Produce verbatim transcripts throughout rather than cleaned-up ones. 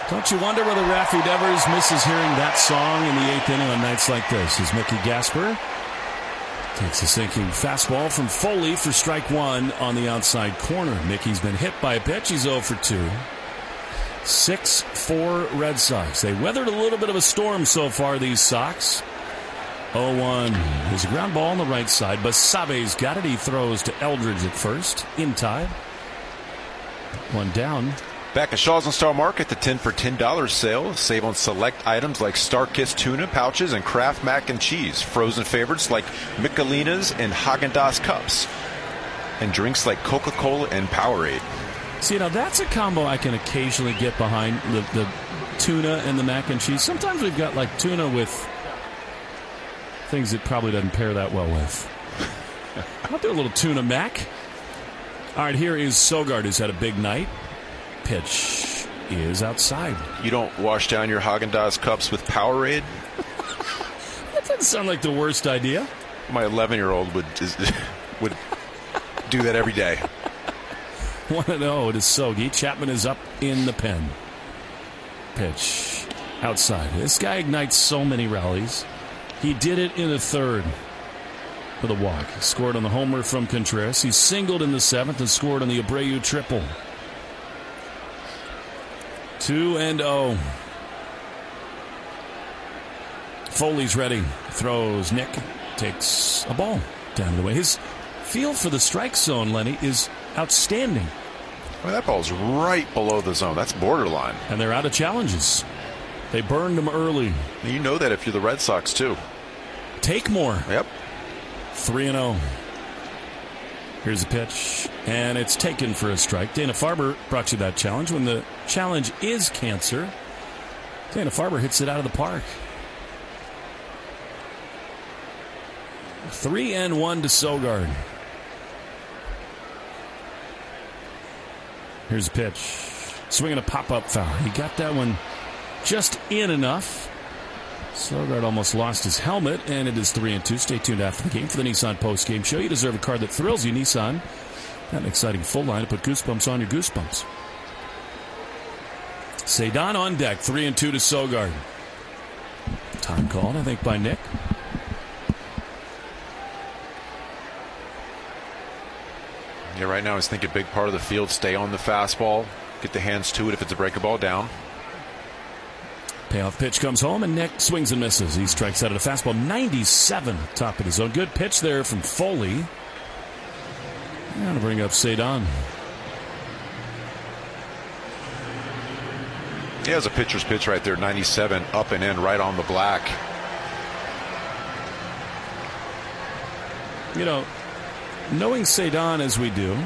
Don't you wonder whether Raffy Devers misses hearing that song in the eighth inning on nights like this? As Mickey Gasper takes a sinking fastball from Foley for strike one on the outside corner. Mickey's been hit by a pitch. He's oh for two. six four Red Sox. They weathered a little bit of a storm so far, these Sox. oh one. There's a ground ball on the right side. Basabe's got it. He throws to Eldridge at first. In time. One down. Back at Shaw's and Star Market, the ten for ten dollars sale. Save on select items like Starkist tuna pouches and Kraft mac and cheese. Frozen favorites like Michelinas and Haagen-Dazs cups. And drinks like Coca-Cola and Powerade. See, now that's a combo I can occasionally get behind, the, the tuna and the mac and cheese. Sometimes we've got like tuna with things it probably doesn't pair that well with. I'll do a little tuna mac. All right, here is Sogard, who's had a big night. Pitch is outside. You don't wash down your Haagen-Dazs cups with Powerade? That doesn't sound like the worst idea. My eleven-year-old would would do that every day. one and oh to Sogi. Chapman is up in the pen. Pitch outside. This guy ignites so many rallies. He did it in the third with a walk. He scored on the homer from Contreras. He singled in the seventh and scored on the Abreu triple. two and oh. Foley's ready. Throws. Nick takes a ball down the way. His feel for the strike zone, Lenny, is outstanding. Well, that ball's right below the zone. That's borderline. And they're out of challenges. They burned him early. You know that if you're the Red Sox, too. Take more. Yep. three and oh. Here's a pitch, and it's taken for a strike. Dana Farber brought you that challenge. When the challenge is cancer, Dana Farber hits it out of the park. Three and one to Sogard. Here's a pitch. Swinging a pop-up foul. He got that one just in enough. Sogard almost lost his helmet, and it is three and two. Stay tuned after the game for the Nissan post-game show. You deserve a car that thrills you. Nissan. Got an exciting full line to put goosebumps on your goosebumps. Cedon on deck. Three and two to Sogard. Time called, I think, by Nick. Yeah, right now I was thinking big part of the field, stay on the fastball, get the hands to it if it's a break a ball down. Payoff pitch comes home, and Nick swings and misses. He strikes out at a fastball. ninety-seven, top of the zone. Good pitch there from Foley. And to bring up Cedon. Yeah, it was a pitcher's pitch right there. ninety-seven, up and in, right on the black. You know, knowing Cedon as we do,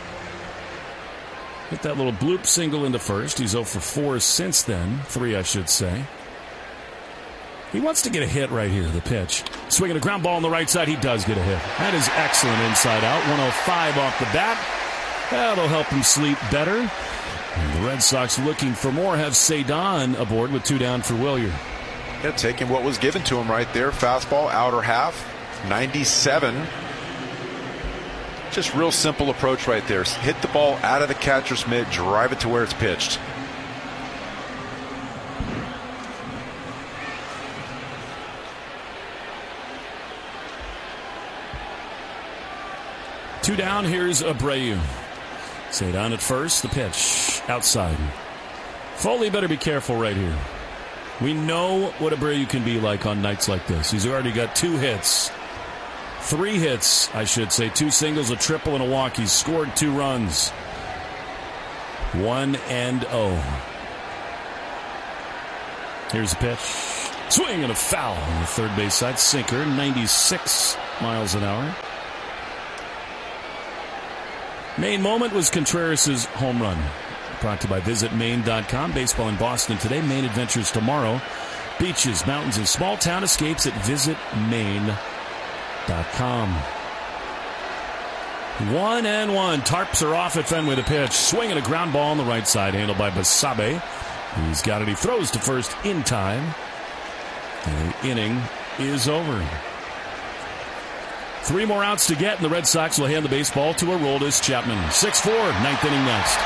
hit that little bloop single into first. He's oh for four since then. Three, I should say. He wants to get a hit right here, the pitch. Swinging a ground ball on the right side. He does get a hit. That is excellent inside out. one oh five off the bat. That'll help him sleep better. And the Red Sox looking for more have Cedon aboard with two down for Willier. Yeah, taking what was given to him right there. Fastball, outer half. ninety-seven. Just real simple approach right there. Hit the ball out of the catcher's mitt, drive it to where it's pitched. Two down, here's Abreu. Cedon at first, the pitch outside. Foley better be careful right here. We know what Abreu can be like on nights like this. He's already got two hits. Three hits, I should say. Two singles, a triple, and a walk. He's scored two runs. One and oh. Here's a pitch. Swing and a foul on the third base side. Sinker, ninety-six miles an hour. Main moment was Contreras' home run. Brought to you by Visit Maine dot com. Baseball in Boston today. Maine adventures tomorrow. Beaches, mountains, and small town escapes at Visit Maine dot com. One and one. Tarps are off at Fenway. The pitch. Swinging a ground ball on the right side. Handled by Basabe. He's got it. He throws to first in time. And the inning is over. Three more outs to get, and the Red Sox will hand the baseball to Aroldis Chapman. six four, ninth inning next.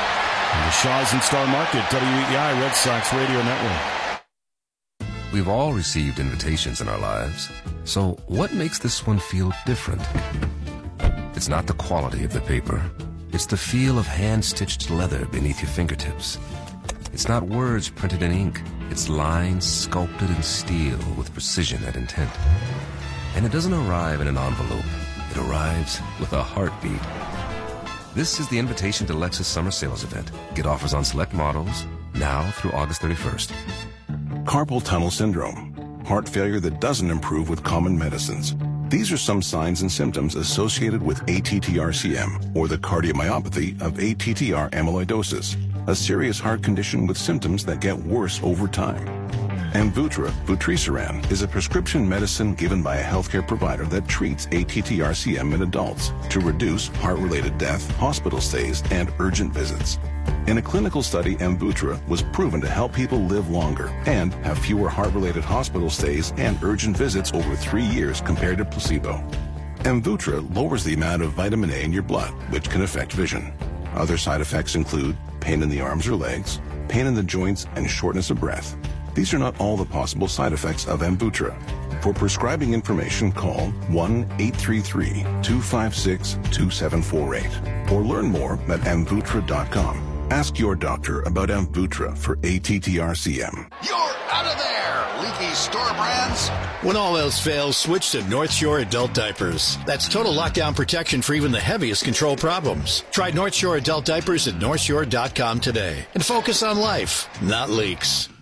The Shaw's and Star Market, W E I Red Sox Radio Network. We've all received invitations in our lives. So what makes this one feel different? It's not the quality of the paper. It's the feel of hand-stitched leather beneath your fingertips. It's not words printed in ink. It's lines sculpted in steel with precision and intent. And it doesn't arrive in an envelope. It arrives with a heartbeat. This is the invitation to Lexus Summer Sales Event. Get offers on select models now through August thirty-first. Carpal tunnel syndrome, heart failure that doesn't improve with common medicines. These are some signs and symptoms associated with A T T R C M, or the cardiomyopathy of A T T R amyloidosis, a serious heart condition with symptoms that get worse over time. Amvuttra, vutrisiran, is a prescription medicine given by a healthcare provider that treats A T T R C M in adults to reduce heart-related death, hospital stays, and urgent visits. In a clinical study, Amvuttra was proven to help people live longer and have fewer heart-related hospital stays and urgent visits over three years compared to placebo. Amvuttra lowers the amount of vitamin A in your blood, which can affect vision. Other side effects include pain in the arms or legs, pain in the joints, and shortness of breath. These are not all the possible side effects of Amvuttra. For prescribing information, call one eight three three, two five six, two seven four eight or learn more at amvuttra dot com. Ask your doctor about Amvuttra for A T T R C M. You're out of there, leaky store brands. When all else fails, switch to North Shore Adult Diapers. That's total lockdown protection for even the heaviest control problems. Try North Shore Adult Diapers at north shore dot com today and focus on life, not leaks.